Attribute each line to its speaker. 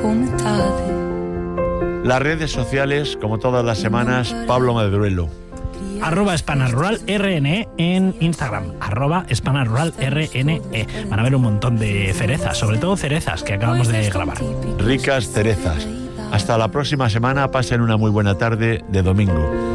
Speaker 1: Las redes sociales, como todas las semanas, Pablo Madruelo.
Speaker 2: @SpanaruralRNE en Instagram, @SpanaruralRNE. Van a ver un montón de cerezas, sobre todo cerezas que acabamos de grabar.
Speaker 1: Ricas cerezas. Hasta la próxima semana, pasen una muy buena tarde de domingo.